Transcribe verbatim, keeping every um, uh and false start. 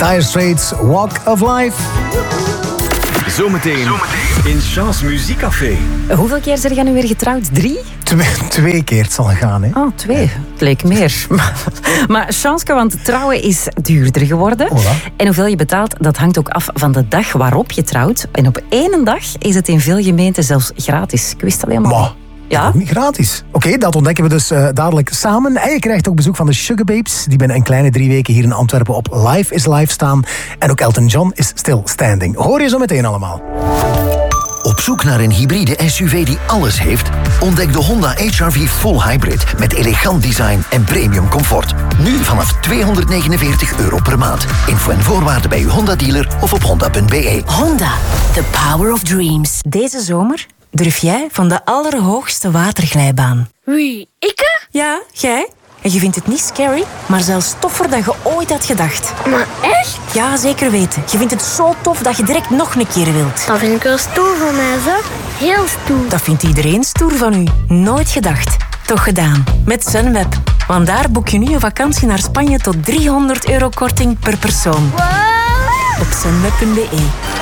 Dire Straits, Walk of Life. Zometeen in Chance Muziekcafé. Hoeveel keer zijn jij nu weer getrouwd? Drie? Twee, twee keer het zal gaan, hè? Oh, twee. Het leek meer. Maar Chanske, want trouwen is duurder geworden. Voilà. En hoeveel je betaalt, dat hangt ook af van de dag waarop je trouwt. En op één dag is het in veel gemeenten zelfs gratis. Ik wist het alleen maar. Maar, ja? Ook niet gratis. Oké, okay, dat ontdekken we dus uh, dadelijk samen. En je krijgt ook bezoek van de Sugar Babes. Die binnen een kleine drie weken hier in Antwerpen op Live is Live staan. En ook Elton John is still standing. Hoor je zo meteen allemaal. Op zoek naar een hybride S U V die alles heeft? Ontdek de Honda H R V Full Hybrid met elegant design en premium comfort. Nu vanaf tweehonderdnegenenveertig euro per maand. Info en voorwaarden bij uw Honda-dealer of op honda punt b e. Honda, the power of dreams. Deze zomer durf jij van de allerhoogste waterglijbaan. Wie, ikke? Ja, jij. En je vindt het niet scary, maar zelfs toffer dan je ooit had gedacht. Maar echt? Ja, zeker weten. Je vindt het zo tof dat je direct nog een keer wilt. Dat vind ik wel stoer van mij, zo. Heel stoer. Dat vindt iedereen stoer van u. Nooit gedacht. Toch gedaan. Met Sunweb. Want daar boek je nu een vakantie naar Spanje tot driehonderd euro korting per persoon. Wow. Op sunweb punt b e.